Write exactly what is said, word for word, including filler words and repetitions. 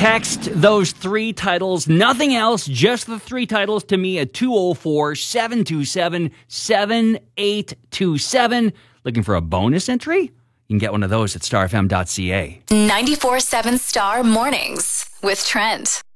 Text those three titles, nothing else, just the three titles to me at two oh four, seven two seven, seven eight two seven. Looking for a bonus entry? You can get one of those at star f m dot c a. ninety-four point seven Star Mornings with Trent.